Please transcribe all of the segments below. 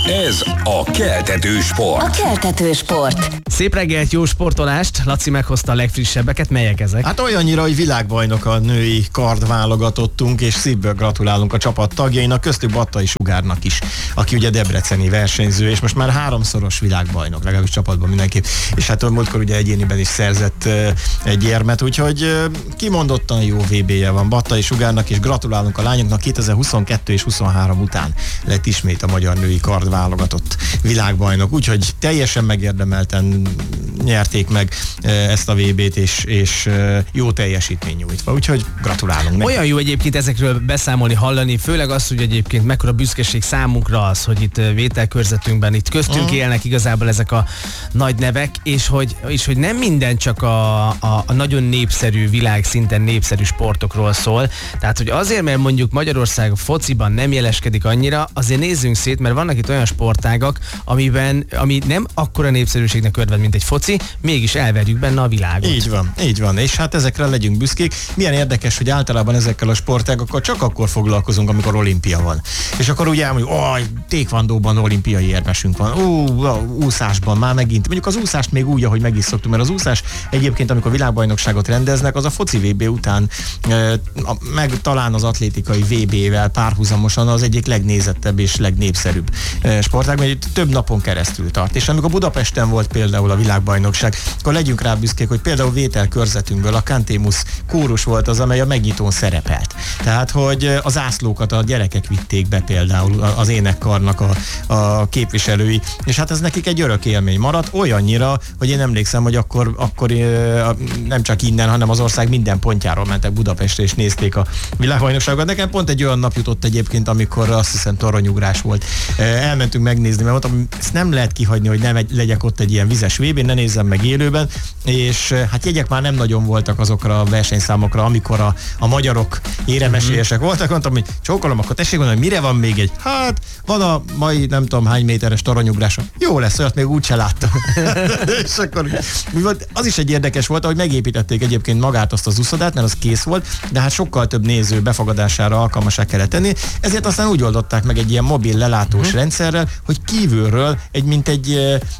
Ez a Keltető Sport. A Keltető Sport. Szép reggelt, jó sportolást. Laci meghozta a legfrissebbeket. Melyek ezek? Hát olyannyira, hogy világbajnok a női kardválogatottunk, és szívből gratulálunk a csapat tagjainak, köztük Battai Sugárnak is, aki ugye debreceni versenyző, és most már 3-szoros világbajnok, legalábbis csapatban mindenképp. És hát múltkor ugye egyéniben is szerzett egy érmet, úgyhogy kimondottan jó VB-je van Battai Sugárnak, és gratulálunk a lányoknak. 2022 és 23 után lett ismét a magyar női kardválogatott világbajnok, úgyhogy teljesen megérdemelten nyerték meg ezt a VB-t, és jó teljesítmény nyújtva, úgyhogy gratulálunk neki. Olyan jó egyébként ezekről beszámolni, hallani, főleg az, hogy egyébként mekkora büszkeség számunkra az, hogy itt vételkörzetünkben, itt köztünk élnek igazából ezek a nagy nevek, és hogy nem minden csak a nagyon népszerű, világszinten népszerű sportokról szól. Tehát, hogy azért, mert mondjuk Magyarország a fociban nem jeleskedik annyira, azért nézzünk szét, mert vannak itt olyan sportágak, ami nem akkora népszerűségnek örvend, mint egy foci, mégis elverjük benne a világot. Így van, és hát ezekre legyünk büszkék. Milyen érdekes, hogy általában ezekkel a sportágokkal csak akkor foglalkozunk, amikor olimpia van. És akkor ugye elmondjuk, taekwondóban olimpiai érmesünk van, úszásban már megint. Mondjuk az úszást még úgy, ahogy meg is szoktuk, mert az úszás egyébként, amikor világbajnokságot rendeznek, az a foci VB után, meg talán az atlétikai VB-vel párhuzamosan az egyik legnézettebb és legnépszerűbb sportág, mert több napon keresztül tart. És amikor Budapesten volt például a világbajnokság, akkor legyünk rá büszkék, hogy például vételkörzetünkből a Cantémus kórus volt az, amely a megnyitón szerepelt. Tehát, hogy az zászlókat a gyerekek vitték be például az énekkarnak a képviselői, és hát ez nekik egy örök élmény maradt, olyannyira, hogy én emlékszem, hogy akkor nem csak innen, hanem az ország minden pontjáról mentek Budapestre és nézték a világbajnokságot. Nekem pont egy olyan nap jutott egyébként, amikor azt hiszem toronyugrás volt. Elmentünk megnézni, mert mondtam, ezt nem lehet kihagyni, hogy ne legyek ott egy ilyen vizes VB-n, ne nézzem meg élőben, és hát jegyek már nem nagyon voltak azokra a versenyszámokra, amikor a magyarok éremesélyesek voltak. Mondtam, hogy csókolom, akkor tessék mondani, mire van még egy? Hát, van a mai nem tudom hány méteres toronyugrás. Jó lesz, olyat még úgyse láttam. És akkor az is egy érdekes volt, ahogy megépítették egyébként magát azt az úszodát, mert az kész volt, de hát sokkal több néző befogadására alkalmassá kellett tenni. Ezért aztán úgy oldották meg egy ilyen mobil lelátós rendszerrel, hogy kívülről mint egy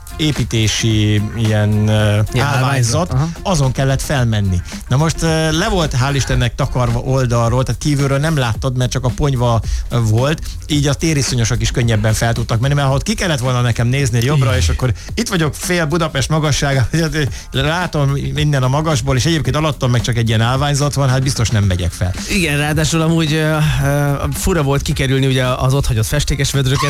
építési ilyen állványzat, azon kellett felmenni. Na most le volt hál' Istennek takarva oldalról, tehát kívülről nem láttad, mert csak a ponyva volt, így a tériszonyosok is könnyebben fel tudtak menni, mert ha ott ki kellett volna nekem nézni jobbra, és akkor itt vagyok fél Budapest magassága, látom minden a magasból, és egyébként alattam meg csak egy ilyen állványzat van, hát biztos nem megyek fel. Igen, ráadásul amúgy fura volt kikerülni ugye az ott hagyott festékes vödröket,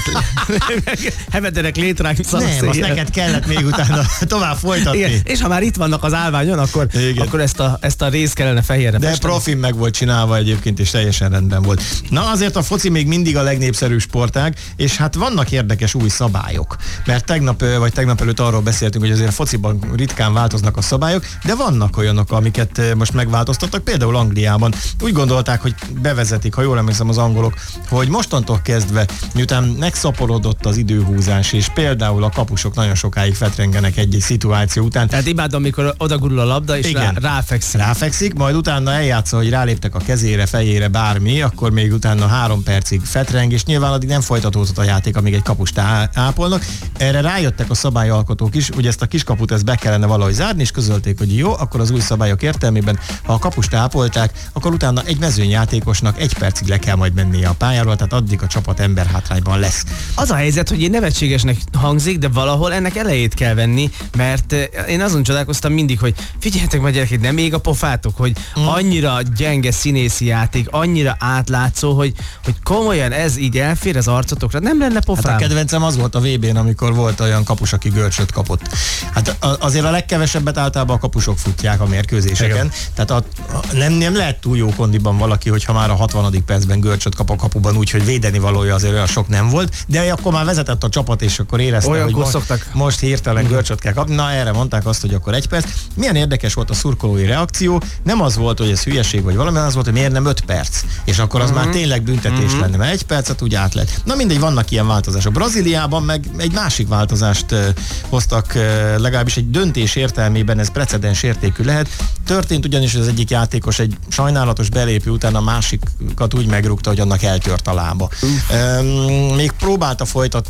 hevederek létrák, nem, azt neked kellett még utána tovább folytatni. Igen, és ha már itt vannak az állványon, akkor ezt a részt kellene fehérre de festeni. profin meg volt csinálva egyébként, és teljesen rendben volt. Na azért a foci még mindig a legnépszerűbb sportág, és hát vannak érdekes új szabályok. Mert tegnap előtt arról beszéltünk, hogy azért a fociban ritkán változnak a szabályok, de vannak olyanok, amiket most megváltoztattak. Például Angliában úgy gondolták, hogy bevezetik, ha jól emlékszem az angolok, hogy mostantól kezdve, miután megszaporodott az időhúzás, és például a kapusok nagyon sokáig fetrengenek egy szituáció után. Tehát imádom, amikor odagurul a labda, és ráfekszik, majd utána eljátsza, hogy ráléptek a kezére, fejére, bármi, akkor még utána 3 percig fetreng, és nyilván addig nem folytatódhat a játék, amíg egy kapust ápolnak. Erre rájöttek a szabályalkotók is, hogy ezt a kiskaput ezt be kellene valahogy zárni, és közölték, hogy jó, akkor az új szabályok értelmében, ha a kapust ápolták, akkor utána egy mezőnyjátékosnak 1 percig le kell majd mennie a pályáról, tehát addig a csapat emberhátrányban lesz. Az a helyzet, hogy én nevetségesnek hangzik, de valahol ennek elejét kell venni, mert én azon csodálkoztam mindig, hogy figyeljetek meg gyerekek, nem még a pofátok, hogy annyira gyenge színészi játék, annyira átlátszó, hogy komolyan ez így elfér az arcotokra, nem lenne pofám. Hát a kedvencem az volt a VB-n, amikor volt olyan kapus, aki görcsöt kapott. Hát azért a legkevesebbet általában a kapusok futják a mérkőzéseken. Igen. Tehát nem lehet túl jó kondiban valaki, hogyha már a 60. percben görcsöt kap a kapuban, úgyhogy védeni valója azért olyan sok nem volt, de akkor már vezetett a csapat, és akkor érezte, olyankor hogy most hirtelen görcsöt kell kapni. Na, erre mondták azt, hogy akkor 1 perc. Milyen érdekes volt a szurkolói reakció, nem az volt, hogy ez hülyeség vagy valami, az volt, hogy miért nem 5 perc. És akkor az már tényleg büntetés lenne, mert 1 percet úgy át lett. Na mindegy, vannak ilyen változások. Brazíliában meg egy másik változást hoztak, legalábbis egy döntés értelmében ez precedens értékű lehet. Történt ugyanis, hogy az egyik játékos egy sajnálatos belépő után a másikat úgy megrúgta, hogy annak eltört a lába. Még próbálta folytatni a játékot,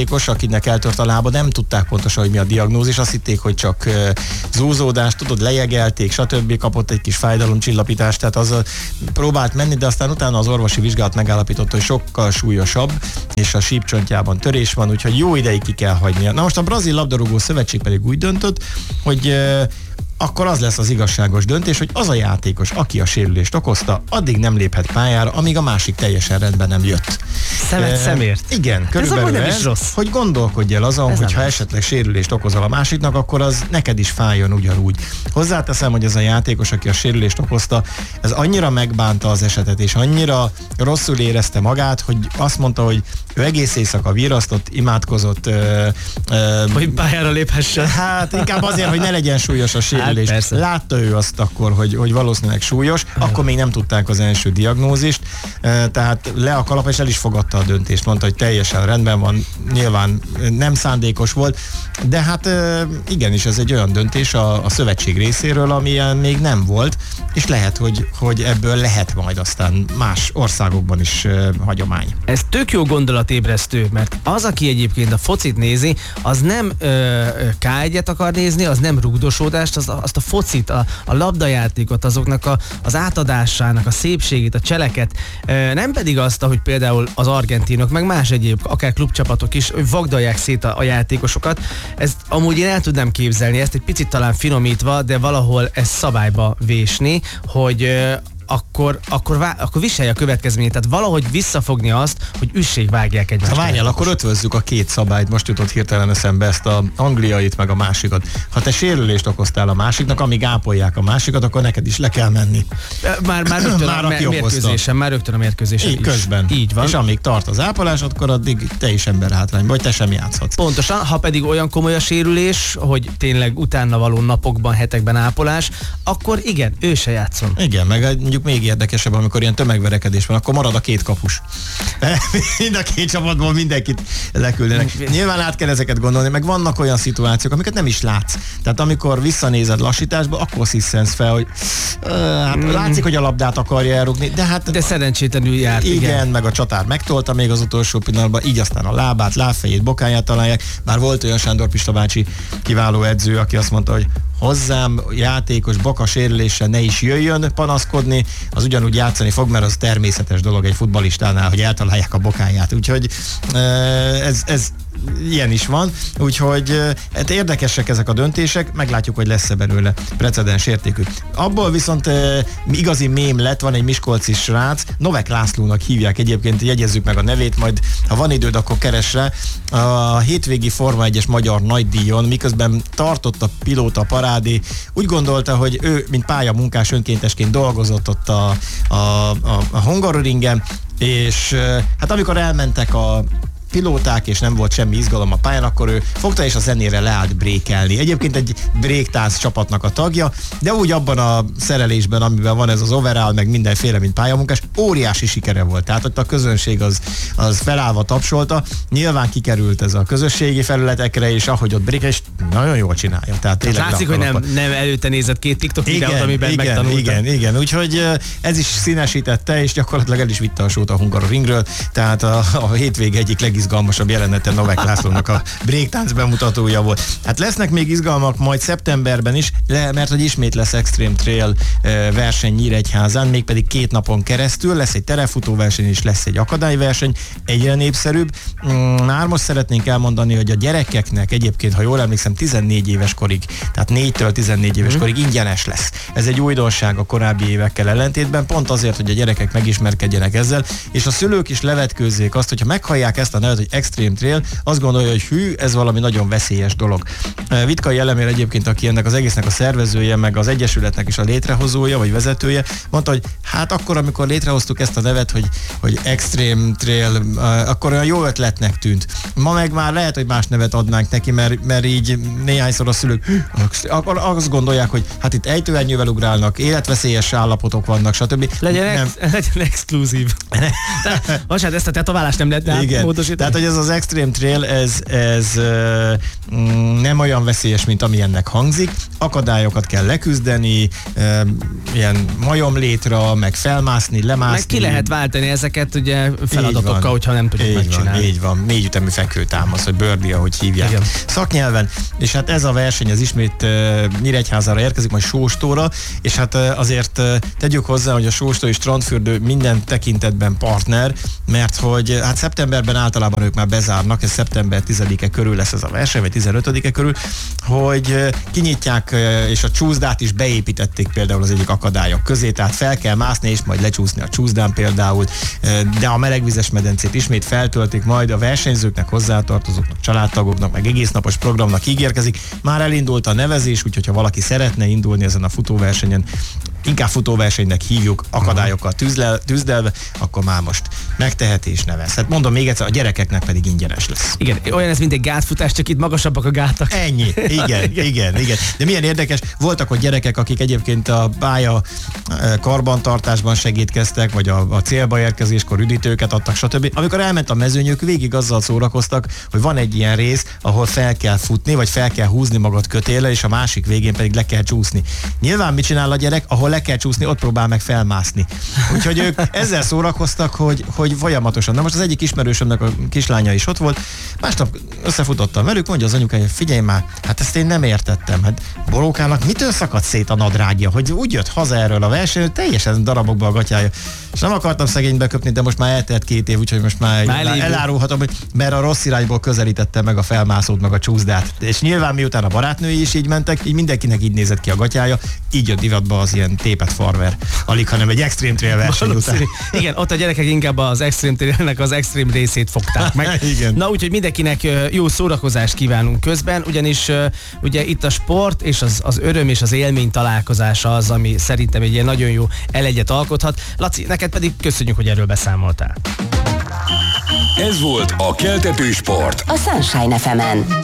játékos, akinek eltört a lába, nem tudták pontosan, hogy mi a diagnózis, azt hitték, hogy csak zúzódás, tudod, lejegelték, stb. Kapott egy kis fájdalomcsillapítást, tehát az próbált menni, de aztán utána az orvosi vizsgálat megállapította, hogy sokkal súlyosabb, és a sípcsontjában törés van, úgyhogy jó ideig ki kell hagynia. Na most a Brazil labdarúgó szövetség pedig úgy döntött, hogy akkor az lesz az igazságos döntés, hogy az a játékos, aki a sérülést okozta, addig nem léphet pályára, amíg a másik teljesen rendben nem jött. Szemet szemért. Igen, körülbelül nem is rossz. Hogy gondolkodj el azon, hogy ha esetleg sérülést okozol a másiknak, akkor az neked is fájjon ugyanúgy. Hozzáteszem, hogy ez a játékos, aki a sérülést okozta, ez annyira megbánta az esetet, és annyira rosszul érezte magát, hogy azt mondta, hogy ő egész éjszaka virrasztott, imádkozott. Hogy pályára léphessen. Hát inkább azért, hogy ne legyen súlyos a sérülés. Látta ő azt akkor, hogy valószínűleg súlyos, akkor még nem tudták az első diagnózist, tehát le a kalap, és el is fogadta a döntést, mondta, hogy teljesen rendben van, nyilván nem szándékos volt, de hát igenis ez egy olyan döntés a szövetség részéről, amilyen még nem volt, és lehet, hogy ebből lehet majd aztán más országokban is hagyomány. Ez tök jó gondolatébresztő, mert az, aki egyébként a focit nézi, az nem K1-et akar nézni, az nem rugdosódást, azt a focit, a labdajátékot, azoknak az átadásának a szépségét, a cseleket, nem pedig azt, hogy például az argentinok, meg más egyéb, akár klubcsapatok is vagdalják szét a játékosokat. Ezt amúgy én el tudnám képzelni, ezt egy picit talán finomítva, de valahol ezt szabályba vésni, hogy akkor viselje a következményét. Tehát valahogy visszafogni azt, hogy vágják egymást. Ha várjál, akkor ötvözzük a két szabályt. Most jutott hirtelen eszembe ezt a angliait meg a másikat. Ha te sérülést okoztál a másiknak, amíg ápolják a másikat, akkor neked is le kell menni. Már rögtön a mérkőzésen is. Közben. Így van. És amíg tart az ápolás, akkor addig te is emberhátrányban, vagy te sem játszhatsz. Pontosan, ha pedig olyan komoly a sérülés, hogy tényleg utána való napokban, hetekben ápolás, akkor igen, ő se játszon. Igen, meg mondjuk még érdekesebb, amikor ilyen tömegverekedés van, akkor marad a két kapus. Mind a két csapatból mindenkit leküldenek. Nyilván át kell ezeket gondolni, meg vannak olyan szituációk, amiket nem is látsz. Tehát amikor visszanézed lassításba, akkor sziszensz fel, hogy látszik, hogy a labdát akarja elrugni, de szerencsétlenül járt. Igen, meg a csatár megtolta még az utolsó pillanatban, így aztán a lábát, lábfejét, bokáját találják. Bár volt olyan Sándor Pista bácsi kiváló edző, aki azt mondta, hogy hozzám játékos boka sérüléssel ne is jöjjön panaszkodni, az ugyanúgy játszani fog, mert az természetes dolog egy futballistánál, hogy eltalálják a bokáját. Úgyhogy ez ilyen is van, úgyhogy hát érdekesek ezek a döntések, meglátjuk, hogy lesz-e belőle precedens értékű. Abból viszont igazi mém lett, van egy miskolci srác, Novák Lászlónak hívják egyébként, jegyezzük meg a nevét, majd ha van időd, akkor keres rá. A hétvégi Forma 1-es magyar nagydíjon, miközben tartott a pilóta parádé, úgy gondolta, hogy ő, mint pályamunkás önkéntesként dolgozott ott a Hungaroringen, és hát amikor elmentek a pilóták, és nem volt semmi izgalom a pályán, akkor ő fogta és a zenére leállt brékelni. Egyébként egy bréktánc csapatnak a tagja, de úgy abban a szerelésben, amiben van ez az overall, meg mindenféle, mint pályamunkás, óriási sikere volt. Tehát ott a közönség az felállva tapsolta. Nyilván kikerült ez a közösségi felületekre, és ahogy ott brékel, és nagyon jól csinálja. Tehát látszik, hogy nem előtte nézett két TikTok videót, amiben megtanulta. Igen. Úgyhogy ez is színesítette, és gyakorlatilag el is vitte a sót a Hungaroringről. Tehát a hétvége egyik legizgalmasabb jelenete Novák Lászlónak a breaktánc bemutatója volt. Hát lesznek még izgalmak majd szeptemberben is, mert hogy ismét lesz Extreme Trail verseny Nyíregyházán, mégpedig 2 napon keresztül, lesz egy terefutó-verseny és lesz egy akadályverseny, egyre népszerűbb. Már most szeretnénk elmondani, hogy a gyerekeknek egyébként, ha jól emlékszem, 14 éves korig, tehát 4-től 14 éves korig ingyenes lesz. Ez egy újdonság a korábbi évekkel ellentétben, pont azért, hogy a gyerekek megismerkedjenek ezzel, és a szülők is levetkőzzék azt, hogyha meghallják ezt a nevet, hogy Extreme Trail, azt gondolja, hogy hű, ez valami nagyon veszélyes dolog. Vitkai Elemér egyébként, aki ennek az egésznek a szervezője, meg az egyesületnek is a létrehozója, vagy vezetője, mondta, hogy hát akkor, amikor létrehoztuk ezt a nevet, hogy Extreme Trail, akkor olyan jó ötletnek tűnt. Ma meg már lehet, hogy más nevet adnánk neki, mert így néhányszor a szülők akkor azt gondolják, hogy hát itt ejtőernyővel ugrálnak, életveszélyes állapotok vannak, stb. Legyen exkluzív. Most hát ezt a tetoválást nem lehet módosítani. Tehát, hogy ez az Extreme Trail, ez nem olyan veszélyes, mint ami ennek hangzik. Akadályokat kell leküzdeni, ilyen majomlétra, meg felmászni, lemászni. Meg ki lehet váltani ezeket ugye feladatokkal, hogyha nem tudjuk megcsinálni. Így van, négyütemű fekvőtámasz, vagy birdie, ahogy hívják. Igen. Szaknyelven, és hát ez a verseny, az ismét Nyíregyházára érkezik, majd Sóstóra, és hát azért tegyük hozzá, hogy a Sóstó és Strandfürdő minden tekintetben partner, mert hogy hát szeptemberben általában ők már bezárnak, ez szeptember 10-e körül lesz ez a verseny, vagy 15-e körül, hogy kinyitják, és a csúszdát is beépítették például az egyik akadályok közé, tehát fel kell mászni, és majd lecsúszni a csúszdán például, de a melegvizes medencét ismét feltöltik, majd a versenyzőknek, hozzátartozóknak, családtagoknak, meg egész napos programnak ígérkezik. Már elindult a nevezés, úgyhogy ha valaki szeretne indulni ezen a futóversenyen, inkább futóversenynek hívjuk, akadályokkal tűzdelve, akkor már most megteheti és nevez. Hát mondom még egyszer, a gyerekeknek pedig ingyenes lesz. Igen, olyan ez, mint egy gátfutás, csak itt magasabbak a gátak. Ennyi, igen. De milyen érdekes, voltak ott gyerekek, akik egyébként a pálya karbantartásban segítkeztek, vagy a célba érkezéskor üdítőket adtak, stb. Amikor elment a mezőnyök, végig azzal szórakoztak, hogy van egy ilyen rész, ahol fel kell futni, vagy fel kell húzni magad kötéllel, és a másik végén pedig le kell csúszni. Nyilván mit csinál a gyerek, ahol le kell csúszni, ott próbál meg felmászni. Úgyhogy ők ezzel szórakoztak, hogy folyamatosan. Na most az egyik ismerősömnek a kislánya is ott volt, másnap összefutottam velük, mondja az anyukája, figyelj már, hát ezt én nem értettem. Hát Borókának mitől szakadt szét a nadrágja, hogy úgy jött haza erről a versenyről, teljesen darabokba a gatyája. És nem akartam szegényt beköpni, de most már eltelt 2 év, úgyhogy most már elárulhatom, hogy mert a rossz irányból közelítette meg a felmászót, meg a csúszdát. És nyilván miután a barátnői is így mentek, így mindenkinek így nézett ki a gatyája, így jött divatba az ilyen tépet farmer, alig, hanem egy Extreme Trail verseny után. Igen, ott a gyerekek inkább az Extreme Trailnek az extrém részét fogták meg. Igen. Na úgyhogy mindenkinek jó szórakozást kívánunk közben, ugyanis ugye itt a sport és az öröm és az élmény találkozása az, ami szerintem egy ilyen nagyon jó elegyet alkothat. Laci, neked pedig köszönjük, hogy erről beszámoltál. Ez volt a Keltető Sport. A Sunshine FM-en.